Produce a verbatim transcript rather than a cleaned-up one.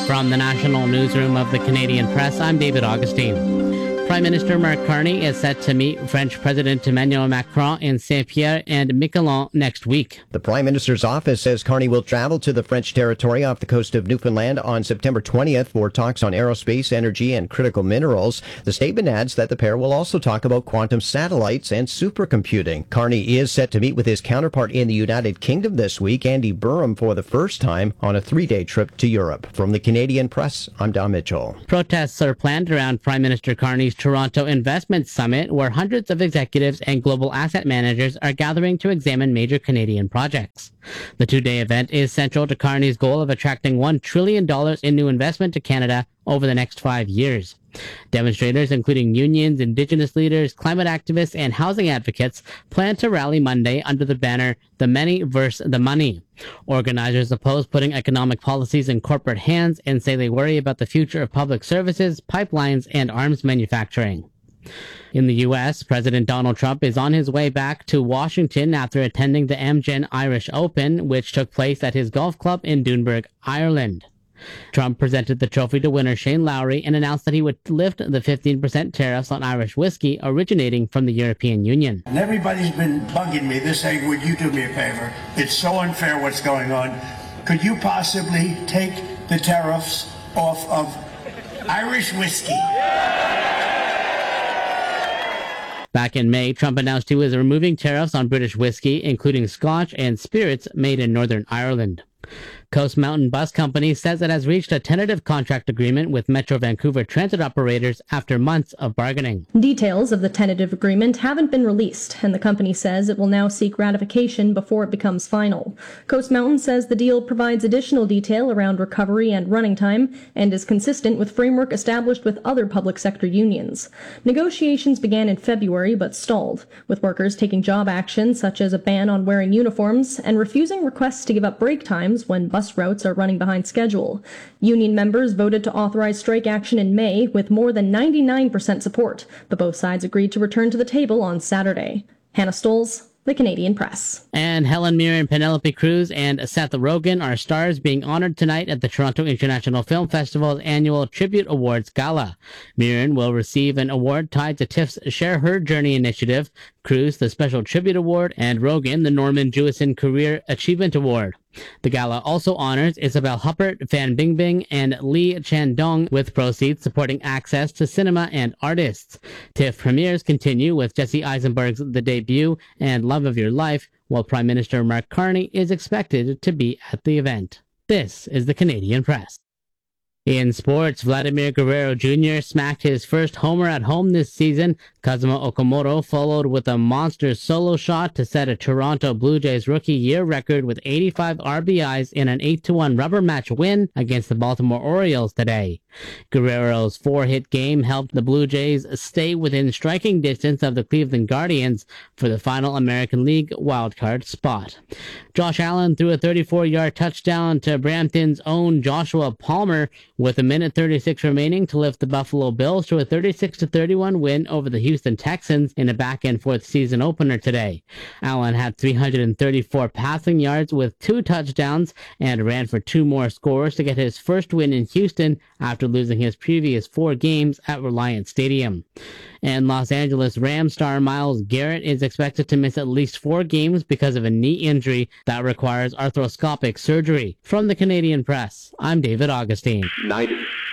From the National Newsroom of the Canadian Press, I'm David Augustine. Prime Minister Mark Carney is set to meet French President Emmanuel Macron in Saint-Pierre and Miquelon next week. The Prime Minister's office says Carney will travel to the French territory off the coast of Newfoundland on September twentieth for talks on aerospace, energy, and critical minerals. The statement adds that the pair will also talk about quantum satellites and supercomputing. Carney is set to meet with his counterpart in the United Kingdom this week, Andy Burham, for the first time on a three-day trip to Europe. From the Canadian Press, I'm Don Mitchell. Protests are planned around Prime Minister Carney's Toronto Investment Summit, where hundreds of executives and global asset managers are gathering to examine major Canadian projects. The two-day event is central to Carney's goal of attracting one trillion dollars in new investment to Canada over the next five years. Demonstrators, including unions, Indigenous leaders, climate activists, and housing advocates, plan to rally Monday under the banner "The Many versus the Money." Organizers oppose putting economic policies in corporate hands and say they worry about the future of public services, pipelines, and arms manufacturing. In the U S, President Donald Trump is on his way back to Washington after attending the Amgen Irish Open, which took place at his golf club in Doonburg, Ireland. Trump presented the trophy to winner Shane Lowry and announced that he would lift the fifteen percent tariffs on Irish whiskey originating from the European Union. And everybody's been bugging me. They're saying, would you do me a favor? It's so unfair what's going on. Could you possibly take the tariffs off of Irish whiskey? Back in May, Trump announced he was removing tariffs on British whiskey, including Scotch and spirits made in Northern Ireland. Coast Mountain Bus Company says it has reached a tentative contract agreement with Metro Vancouver transit operators after months of bargaining. Details of the tentative agreement haven't been released, and the company says it will now seek ratification before it becomes final. Coast Mountain says the deal provides additional detail around recovery and running time and is consistent with framework established with other public sector unions. Negotiations began in February but stalled, with workers taking job action such as a ban on wearing uniforms and refusing requests to give up break times when bus routes are running behind schedule. Union members voted to authorize strike action in May with more than ninety-nine percent support, but both sides agreed to return to the table on Saturday. Hannah Stolz, The Canadian Press. And Helen Mirren, Penelope Cruz, and Seth Rogen are stars being honored tonight at the Toronto International Film Festival's annual Tribute Awards Gala. Mirren will receive an award tied to TIFF's Share Her Journey initiative, Cruz the Special Tribute Award, and Rogen the Norman Jewison Career Achievement Award. The gala also honors Isabel Huppert, Fan Bingbing, and Lee Chan-dong, with proceeds supporting access to cinema and artists. TIFF premieres continue with Jesse Eisenberg's The Debut and Love of Your Life, while Prime Minister Mark Carney is expected to be at the event. This is the Canadian Press. In sports, Vladimir Guerrero Junior smacked his first homer at home this season. Kazuma Okamoto followed with a monster solo shot to set a Toronto Blue Jays rookie year record with eighty-five R B Is in an eight to one rubber match win against the Baltimore Orioles today. Guerrero's four-hit game helped the Blue Jays stay within striking distance of the Cleveland Guardians for the final American League wildcard spot. Josh Allen threw a thirty-four-yard touchdown to Brampton's own Joshua Palmer with a minute thirty-six remaining to lift the Buffalo Bills to a thirty-six to thirty-one win over the Houston Texans in a back-and-forth season opener today. Allen had three hundred thirty-four passing yards with two touchdowns and ran for two more scores to get his first win in Houston after losing his previous four games at Reliant Stadium. And Los Angeles Rams star Myles Garrett is expected to miss at least four games because of a knee injury that requires arthroscopic surgery. From the Canadian Press, I'm David Augustine. ninety